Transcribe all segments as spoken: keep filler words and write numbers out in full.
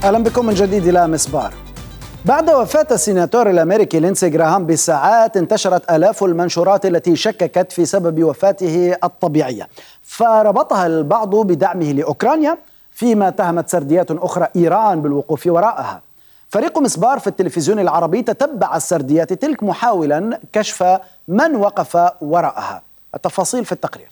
أهلا بكم من جديد إلى مسبار. بعد وفاة السيناتور الأمريكي لينسي جراهام بساعات انتشرت آلاف المنشورات التي شككت في سبب وفاته الطبيعية، فربطها البعض بدعمه لأوكرانيا، فيما اتهمت سرديات أخرى إيران بالوقوف وراءها. فريق مسبار في التلفزيون العربي تتبع السرديات تلك محاولا كشف من وقف وراءها. التفاصيل في التقرير.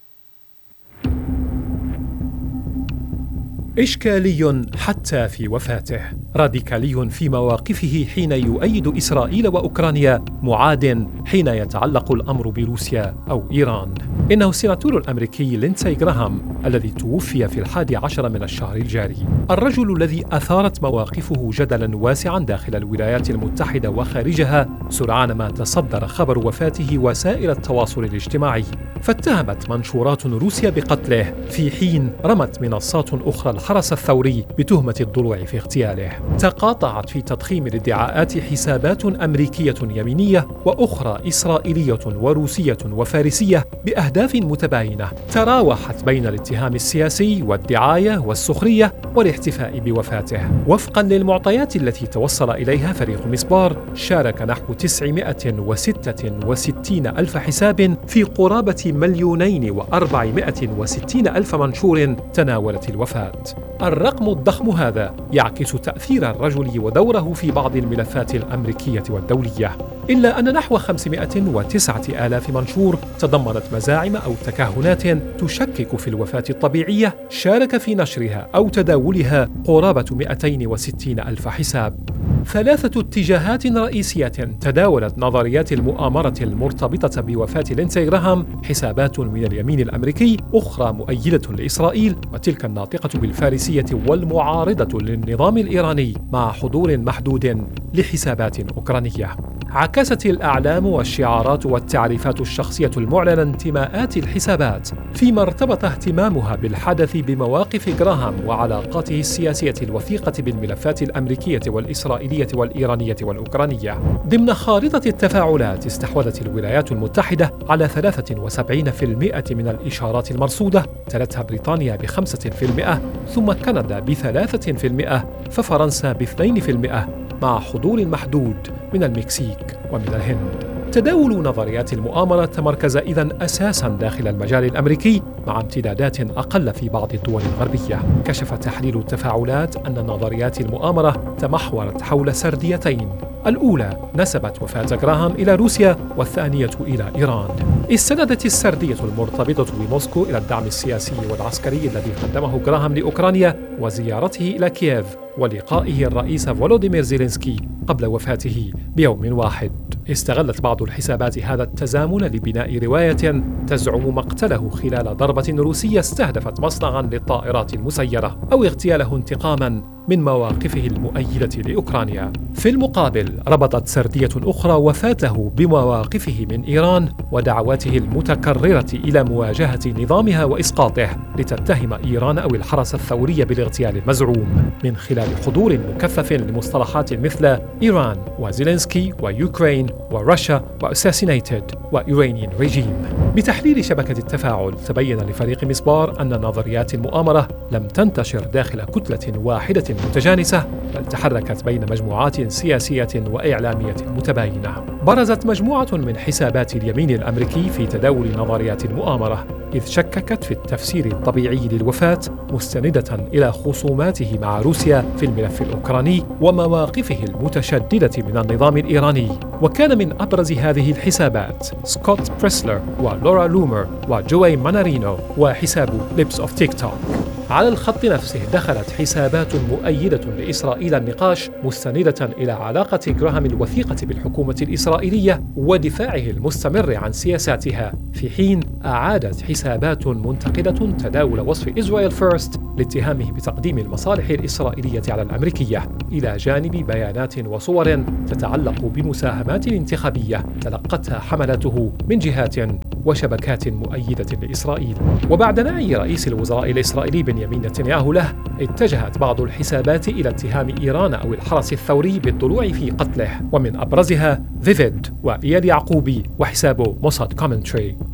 إشكالي حتى في وفاته، راديكالي في مواقفه حين يؤيد إسرائيل وأوكرانيا، معاد حين يتعلق الأمر بروسيا أو إيران. إنه السيناتور الأمريكي لينسي جراهام الذي توفي في الحادي عشر من الشهر الجاري، الرجل الذي أثارت مواقفه جدلاً واسعاً داخل الولايات المتحدة وخارجها سرعان ما تصدر خبر وفاته وسائل التواصل الاجتماعي، فاتهمت منشورات روسيا بقتله، في حين رمت منصات أخرى الحرس الثوري بتهمة الضلوع في اغتياله. تقاطعت في تضخيم الادعاءات حسابات أمريكية يمينية وأخرى إسرائيلية وروسية وفارسية بأهداف متباينة تراوحت بين الاتهام السياسي والدعاية والسخرية والاحتفاء بوفاته. وفقا للمعطيات التي توصل إليها فريق مسبار، شارك نحو تسعمائة وستة وستين ألف حساب في قرابة مليونين وأربعمائة وستين ألف منشور تناولت الوفاة. الرقم الضخم هذا يعكس تأثير الرجل ودوره في بعض الملفات الأمريكية والدولية، إلا أن نحو خمسمائة وتسعة آلاف منشور تضمنت مزاعم أو تكهنات تشكك في الوفاة الطبيعية شارك في نشرها أو تداولها قرابة مئتين وستين ألف حساب. ثلاثة اتجاهات رئيسية تداولت نظريات المؤامرة المرتبطة بوفاة لينسي جراهام، حسابات من اليمين الأمريكي، أخرى مؤيدة لإسرائيل، وتلك الناطقة بالفارسية والمعارضة للنظام الإيراني، مع حضور محدود لحسابات أوكرانية. عكست الأعلام والشعارات والتعريفات الشخصية المعلنة انتماءات الحسابات، فيما ارتبط اهتمامها بالحدث بمواقف جراهام وعلاقاته السياسية الوثيقة بالملفات الأمريكية والإسرائيلية والإيرانية والأوكرانية. ضمن خارطة التفاعلات استحوذت الولايات المتحدة على ثلاثة وسبعين بالمئة من الإشارات المرصودة، تلتها بريطانيا بخمسة بالمئة، ثم كندا بثلاثة بالمئة، ففرنسا باثنين بالمئة، مع حضور محدود من المكسيك ومن الهند. تداول نظريات المؤامرة تمركز إذن أساساً داخل المجال الأمريكي، مع امتدادات أقل في بعض الدول الغربية. كشف تحليل التفاعلات أن نظريات المؤامرة تمحورت حول سرديتين، الأولى نسبت وفاة جراهام إلى روسيا، والثانية إلى إيران. استندت السردية المرتبطة بموسكو إلى الدعم السياسي والعسكري الذي قدمه جراهام لأوكرانيا وزيارته إلى كييف ولقائه الرئيس فولوديمير زيلينسكي قبل وفاته بيوم واحد. استغلت بعض الحسابات هذا التزامن لبناء رواية تزعم مقتله خلال ضربة روسية استهدفت مصنعاً للطائرات المسيرة، أو اغتياله انتقاماً من مواقفه المؤيدة لأوكرانيا. في المقابل، ربطت سردية أخرى وفاته بمواقفه من إيران ودعواته المتكررة إلى مواجهة نظامها وإسقاطه، لتتهم إيران أو الحرس الثوري بالاغتيال المزعوم، من خلال حضور مكثف لمصطلحات مثل إيران وزيلينسكي ويوكرين وروسيا وأساسينيتد وإيرانيان ريجيم. بتحليل شبكة التفاعل، تبين لفريق مسبار أن نظريات المؤامرة لم تنتشر داخل كتلة واحدة متجانسة، بل تحركت بين مجموعات سياسية وإعلامية متباينة. برزت مجموعة من حسابات اليمين الأمريكي في تداول نظريات المؤامرة، إذ شككت في التفسير الطبيعي للوفاة، مستندة إلى خصوماته مع روسيا في الملف الأوكراني ومواقفه المتشددة من النظام الإيراني. وكان من أبرز هذه الحسابات سكوت بريسلر ولورا لومر وجوي مانارينو وحساب ليبس أوف تيك توك. على الخط نفسه دخلت حسابات مؤيدة لإسرائيل النقاش، مستندة إلى علاقة جراهام الوثيقة بالحكومة الإسرائيلية ودفاعه المستمر عن سياساتها، في حين أعادت حسابات منتقدة تداول وصف إسرائيل فيرست لاتهامه بتقديم المصالح الإسرائيلية على الأمريكية، إلى جانب بيانات وصور تتعلق بمساهمات انتخابية تلقتها حملته من جهات وشبكات مؤيدة لإسرائيل. وبعد نعي رئيس الوزراء الإسرائيلي بنيامين نتنياهو له، اتجهت بعض الحسابات إلى اتهام إيران أو الحرس الثوري بالضلوع في قتله، ومن أبرزها فيفيد وإياد يعقوبي وحسابه موساد كومنتري.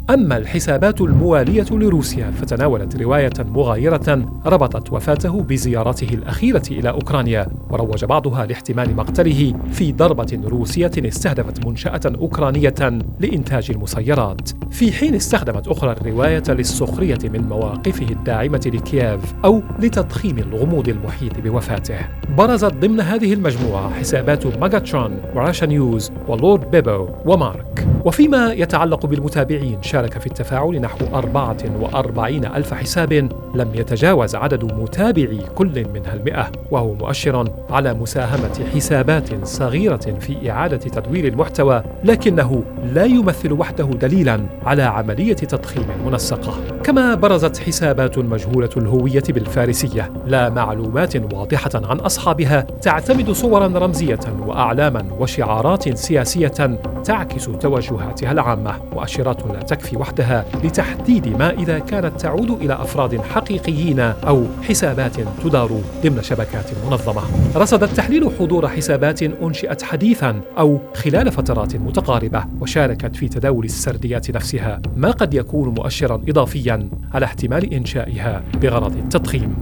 أما الحسابات الموالية لروسيا فتناولت رواية مغايرة ربطت وفاته بزيارته الأخيرة إلى أوكرانيا، وروج بعضها لاحتمال مقتله في ضربة روسية استهدفت منشأة أوكرانية لإنتاج المسيرات، في حين استخدمت أخرى الرواية للسخرية من مواقفه الداعمة لكييف أو لتضخيم الغموض المحيط بوفاته. برزت ضمن هذه المجموعة حسابات ماغاترون وراشا نيوز ولورد بيبو ومارك. وفيما يتعلق بالمتابعين، شارك في التفاعل نحو أربعة وأربعين ألف حساب، لم يتجاوز عدد متابعي كل منها المئة، وهو مؤشر على مساهمة حسابات صغيرة في إعادة تدوير المحتوى، لكنه لا يمثل وحده دليلاً على عملية تضخيم منسقة. كما برزت حسابات مجهولة الهوية بالفارسية لا معلومات واضحة عن أصحابها، تعتمد صوراً رمزية وأعلاما وشعارات سياسية تعكس توجهاتها العامة، مؤشرات لا تكفي وحدها لتحديد ما إذا كانت تعود إلى أفراد حقيقيين أو حسابات تدار ضمن شبكات منظمة. رصد التحليل حضور حسابات أنشئت حديثاً أو خلال فترات متقاربة وشاركت في تداول السرديات نفسها، ما قد يكون مؤشراً إضافياً على احتمال إنشائها بغرض التضخيم.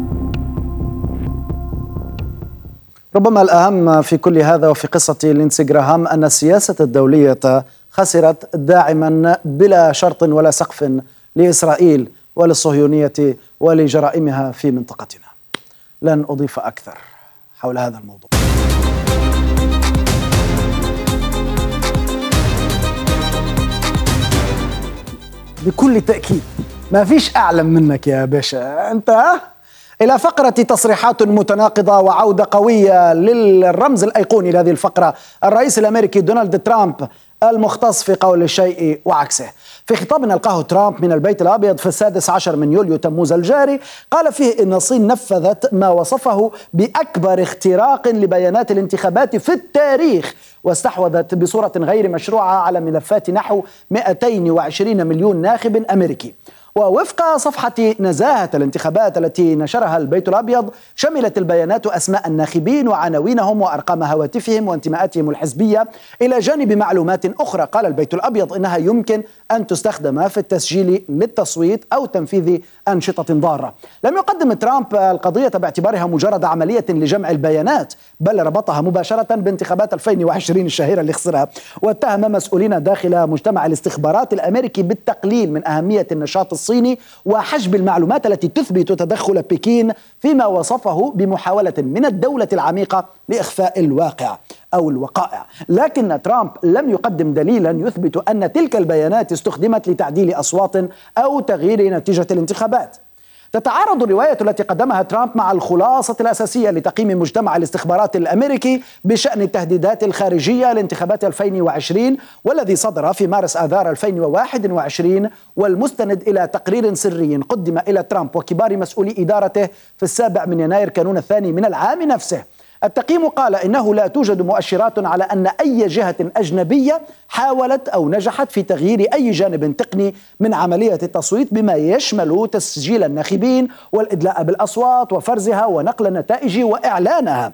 ربما الأهم في كل هذا وفي قصة لينسي جراهام أن السياسة الدولية خسرت داعما بلا شرط ولا سقف لإسرائيل وللصهيونية ولجرائمها في منطقتنا. لن أضيف أكثر حول هذا الموضوع. بكل تأكيد ما فيش أعلم منك يا باشا أنت. إلى فقرة تصريحات متناقضة وعودة قوية للرمز الأيقوني لهذه الفقرة، الرئيس الأمريكي دونالد ترامب المختص في قول الشيء وعكسه. في خطاب نلقاه ترامب من البيت الأبيض في السادس عشر من يوليو تموز الجاري، قال فيه إن الصين نفذت ما وصفه بأكبر اختراق لبيانات الانتخابات في التاريخ، واستحوذت بصورة غير مشروعة على ملفات نحو مئتين وعشرين مليون ناخب أمريكي. ووفق صفحة نزاهة الانتخابات التي نشرها البيت الأبيض، شملت البيانات أسماء الناخبين وعناوينهم وأرقام هواتفهم وانتماءاتهم الحزبية، إلى جانب معلومات أخرى قال البيت الأبيض إنها يمكن أن تستخدم في التسجيل للتصويت أو تنفيذ أنشطة ضارة. لم يقدم ترامب القضية باعتبارها مجرد عملية لجمع البيانات، بل ربطها مباشرة بانتخابات ألفين وعشرين الشهيرة اللي خسرها، واتهم مسؤولين داخل مجتمع الاستخبارات الأمريكي بالتقليل من أهمية النشاط الصيني وحجب المعلومات التي تثبت تدخل بكين فيما وصفه بمحاولة من الدولة العميقة لإخفاء الواقع أو الوقائع. لكن ترامب لم يقدم دليلا يثبت أن تلك البيانات استخدمت لتعديل أصوات أو تغيير نتيجة الانتخابات. تتعارض الرواية التي قدمها ترامب مع الخلاصة الأساسية لتقييم مجتمع الاستخبارات الأمريكي بشأن التهديدات الخارجية لانتخابات ألفين وعشرين، والذي صدر في مارس آذار ألفين وواحد وعشرين، والمستند إلى تقرير سري قدم إلى ترامب وكبار مسؤولي إدارته في السابع من يناير كانون الثاني من العام نفسه. التقييم قال إنه لا توجد مؤشرات على أن أي جهة أجنبية حاولت أو نجحت في تغيير أي جانب تقني من عملية التصويت، بما يشمل تسجيل الناخبين والإدلاء بالأصوات وفرزها ونقل النتائج وإعلانها.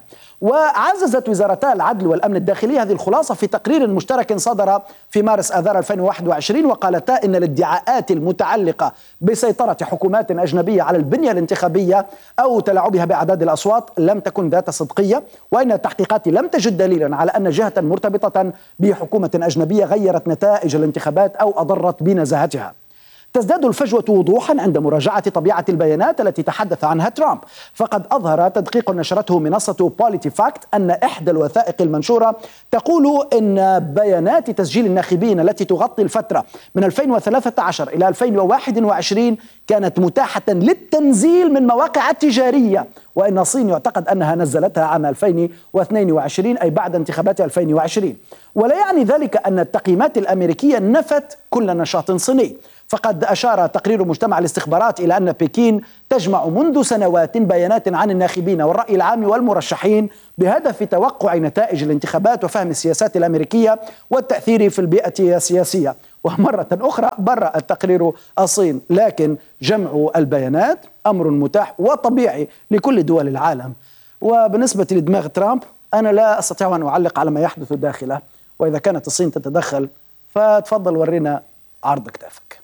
وعززت وزارتا العدل والأمن الداخلي هذه الخلاصة في تقرير مشترك صدر في مارس آذار ألفين وواحد وعشرين، وقالتا إن الادعاءات المتعلقة بسيطرة حكومات أجنبية على البنية الانتخابية أو تلاعبها بأعداد الأصوات لم تكن ذات صدقية، وإن التحقيقات لم تجد دليلا على أن جهة مرتبطة بحكومة أجنبية غيرت نتائج الانتخابات أو أضرت بنزاهتها. تزداد الفجوة وضوحا عند مراجعة طبيعة البيانات التي تحدث عنها ترامب، فقد أظهر تدقيق نشرته منصة بوليتي فاكت أن إحدى الوثائق المنشورة تقول إن بيانات تسجيل الناخبين التي تغطي الفترة من ألفين وثلاثة عشر إلى ألفين وواحد وعشرين كانت متاحة للتنزيل من مواقع تجارية، وإن الصين يعتقد أنها نزلتها عام ألفين واثنين وعشرين أي بعد انتخابات ألفين وعشرين. ولا يعني ذلك أن التقييمات الأمريكية نفت كل نشاط صيني، فقد أشار تقرير مجتمع الاستخبارات إلى أن بكين تجمع منذ سنوات بيانات عن الناخبين والرأي العام والمرشحين بهدف توقع نتائج الانتخابات وفهم السياسات الأمريكية والتأثير في البيئة السياسية. ومرة أخرى برأ التقرير الصين، لكن جمع البيانات أمر متاح وطبيعي لكل دول العالم. وبالنسبة لدماغ ترامب أنا لا أستطيع أن أعلق على ما يحدث داخله، وإذا كانت الصين تتدخل فتفضل ورينا عرض كتافك.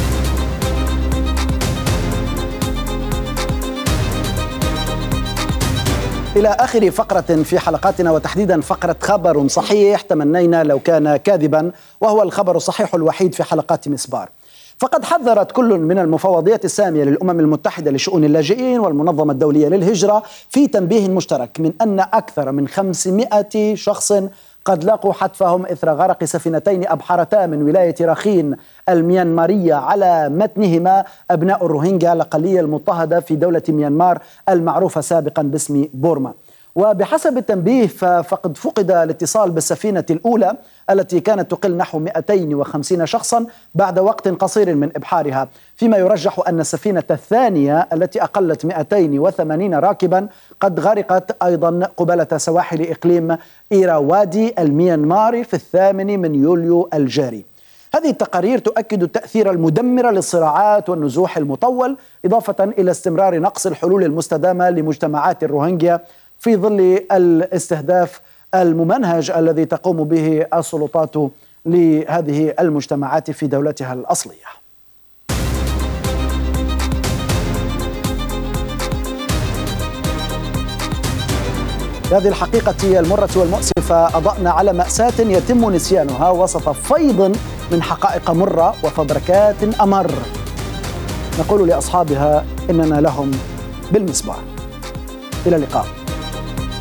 إلى آخر فقرة في حلقاتنا، وتحديدا فقرة خبر صحيح تمنينا لو كان كاذبا، وهو الخبر الصحيح الوحيد في حلقات مسبار. فقد حذرت كل من المفوضية السامية للأمم المتحدة لشؤون اللاجئين والمنظمة الدولية للهجرة في تنبيه مشترك من أن أكثر من خمسمائة شخص قد لاقوا حتفهم إثر غرق سفينتين أبحرتا من ولاية راخين الميانمارية على متنهما أبناء الروهينجا الأقلية المضطهدة في دولة ميانمار المعروفة سابقا باسم بورما. وبحسب التنبيه فقد فقد الاتصال بالسفينة الأولى التي كانت تقل نحو مئتين وخمسين شخصا بعد وقت قصير من إبحارها، فيما يرجح أن السفينة الثانية التي أقلت مئتين وثمانين راكبا قد غرقت أيضا قبالة سواحل إقليم إيراوادي الميانماري في الثامن من يوليو الجاري. هذه التقارير تؤكد التأثير المدمر للصراعات والنزوح المطول، إضافة إلى استمرار نقص الحلول المستدامة لمجتمعات الروهينجيا في ظل الاستهداف الممنهج الذي تقوم به السلطات لهذه المجتمعات في دولتها الأصلية. هذه الحقيقة المرة والمؤسفة أضأنا على مأساة يتم نسيانها وسط فيض من حقائق مرة وفبركات أمر نقول لأصحابها إننا لهم بالمسبار. إلى اللقاء.